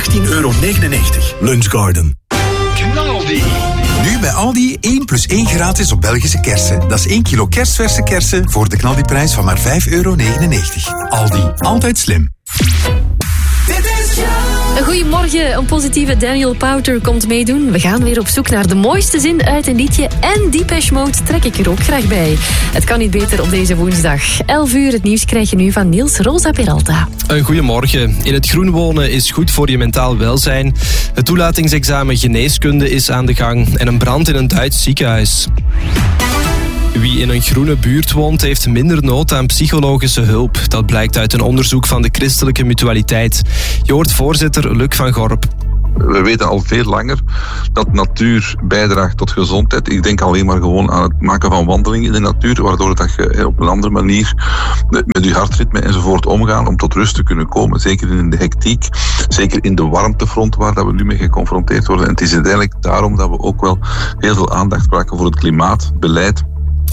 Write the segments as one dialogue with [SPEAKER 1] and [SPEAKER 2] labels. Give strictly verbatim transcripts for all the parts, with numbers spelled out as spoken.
[SPEAKER 1] achttien euro negenennegentig. Lunchgarden.
[SPEAKER 2] Knaldi.
[SPEAKER 3] Nu bij Aldi één plus één gratis op Belgische kersen. Dat is één kilo kerstverse kersen voor de knaldiprijs van maar vijf euro negenennegentig. Aldi, altijd slim.
[SPEAKER 4] Goedemorgen, een positieve Daniel Powter komt meedoen. We gaan weer op zoek naar de mooiste zin uit een liedje. En Depeche Mode trek ik er ook graag bij. Het kan niet beter op deze woensdag. elf uur, het nieuws krijg je nu van Niels Rosa Peralta.
[SPEAKER 5] Een goedemorgen. In het groen wonen is goed voor je mentaal welzijn. Het toelatingsexamen geneeskunde is aan de gang. En een brand in een Duits ziekenhuis. Wie in een groene buurt woont, heeft minder nood aan psychologische hulp. Dat blijkt uit een onderzoek van de Christelijke Mutualiteit. Je hoort voorzitter Luc van Gorp.
[SPEAKER 6] We weten al veel langer dat natuur bijdraagt tot gezondheid. Ik denk alleen maar gewoon aan het maken van wandelingen in de natuur, waardoor dat je op een andere manier met je hartritme enzovoort omgaan om tot rust te kunnen komen. Zeker in de hectiek, zeker in de warmtefront waar dat we nu mee geconfronteerd worden. En het is uiteindelijk daarom dat we ook wel heel veel aandacht vragen voor het klimaatbeleid.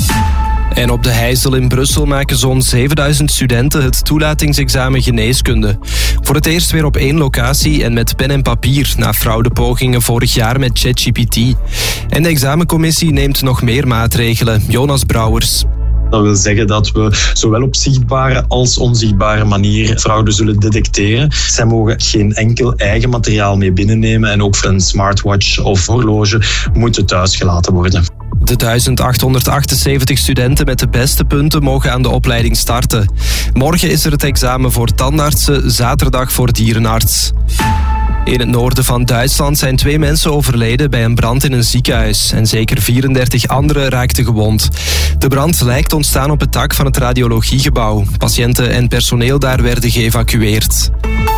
[SPEAKER 5] En op de Heijzel in Brussel maken zo'n zevenduizend studenten het toelatingsexamen geneeskunde. Voor het eerst weer op één locatie en met pen en papier na fraudepogingen vorig jaar met ChatGPT. En de examencommissie neemt nog meer maatregelen. Jonas Brouwers.
[SPEAKER 7] Dat wil zeggen dat we zowel op zichtbare als onzichtbare manier fraude zullen detecteren. Zij mogen geen enkel eigen materiaal mee binnennemen en ook een smartwatch of horloge moeten thuis gelaten worden.
[SPEAKER 5] De duizend achthonderdachtenzeventig studenten met de beste punten mogen aan de opleiding starten. Morgen is er het examen voor tandartsen, zaterdag voor dierenarts. In het noorden van Duitsland zijn twee mensen overleden bij een brand in een ziekenhuis. En zeker vierendertig anderen raakten gewond. De brand lijkt ontstaan op het dak van het radiologiegebouw. Patiënten en personeel daar werden geëvacueerd.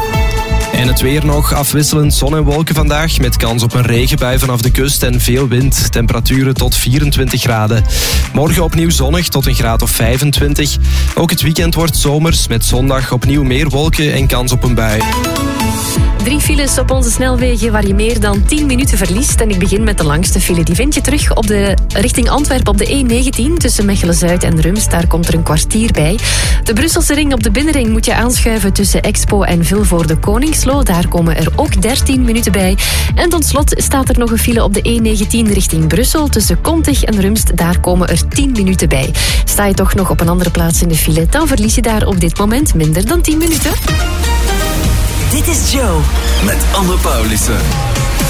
[SPEAKER 5] En het weer nog, afwisselend zon en wolken vandaag, met kans op een regenbui vanaf de kust en veel wind. Temperaturen tot vierentwintig graden. Morgen opnieuw zonnig tot een graad of vijfentwintig. Ook het weekend wordt zomers, met zondag opnieuw meer wolken en kans op een bui.
[SPEAKER 4] Drie files op onze snelwegen waar je meer dan tien minuten verliest. En ik begin met de langste file. Die vind je terug op de richting Antwerpen op de E negentien tussen Mechelen-Zuid en Rums. Daar komt er een kwartier bij. De Brusselse ring op de binnenring moet je aanschuiven tussen Expo en Vilvoorde Koningslo. Daar komen er ook dertien minuten bij. En tot slot staat er nog een file op de E negentien richting Brussel tussen Kontig en Rumst. Daar komen er tien minuten bij. Sta je toch nog op een andere plaats in de file, dan verlies je daar op dit moment minder dan tien minuten.
[SPEAKER 1] Dit is Joe met Anne Paulissen.